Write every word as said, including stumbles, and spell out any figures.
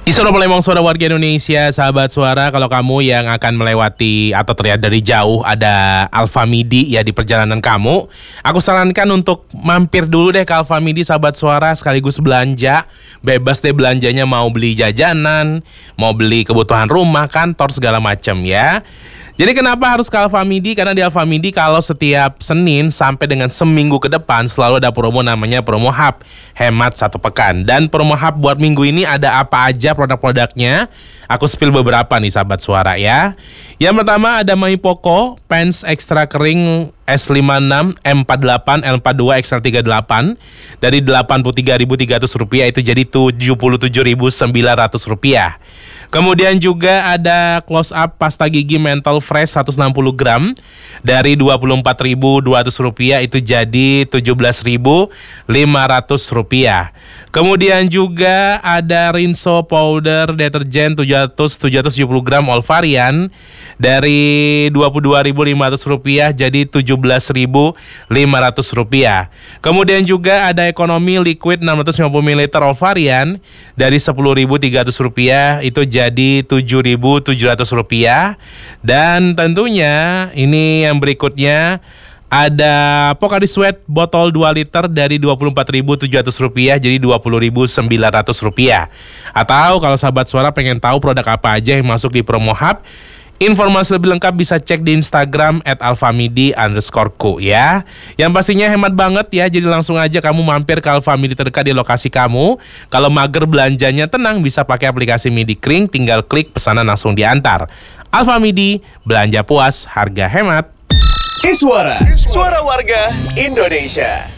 Disuruh Palembang suara warga Indonesia, sahabat suara, kalau kamu yang akan melewati atau terlihat dari jauh ada Alfamidi ya di perjalanan kamu, aku sarankan untuk mampir dulu deh ke Alfamidi, sahabat suara, sekaligus belanja. Bebas deh belanjanya, mau beli jajanan, mau beli kebutuhan rumah, kantor, segala macam ya. Jadi kenapa harus ke Alfamidi? Karena di Alfamidi kalau setiap Senin sampai dengan seminggu ke depan selalu ada promo namanya promo hub, hemat satu pekan. Dan promo hub buat minggu ini ada apa aja produk-produknya? Aku spill beberapa nih sahabat suara ya. Yang pertama ada Maipoko pants ekstra kering S lima enam, M empat delapan, L empat dua, X L tiga delapan dari delapan puluh tiga ribu tiga ratus rupiah itu jadi tujuh puluh tujuh ribu sembilan ratus rupiah. Kemudian juga ada close up pasta gigi mental fresh seratus enam puluh gram dari dua puluh empat ribu dua ratus rupiah itu jadi tujuh belas ribu lima ratus rupiah. Kemudian juga ada Rinso powder deterjen tujuh ratus tujuh puluh gram all varian dari dua puluh dua ribu lima ratus rupiah jadi tujuh belas ribu lima ratus rupiah. Kemudian juga ada ekonomi liquid enam ratus lima puluh mililiter all varian dari sepuluh ribu tiga ratus rupiah itu jadi tujuh ribu tujuh ratus rupiah. Dan tentunya ini yang berikutnya ada Pocari Sweat botol dua liter dari dua puluh empat ribu tujuh ratus rupiah jadi dua puluh ribu sembilan ratus rupiah. Atau kalau sahabat suara pengen tahu produk apa aja yang masuk di promo hub, informasi lebih lengkap bisa cek di Instagram at alfamidi underscore co ya. Yang pastinya hemat banget ya, jadi langsung aja kamu mampir ke Alfamidi terdekat di lokasi kamu. Kalau mager belanjanya tenang, bisa pakai aplikasi MidiKring, tinggal klik pesanan langsung diantar. Alfamidi, belanja puas, harga hemat. Iswara, suara warga Indonesia.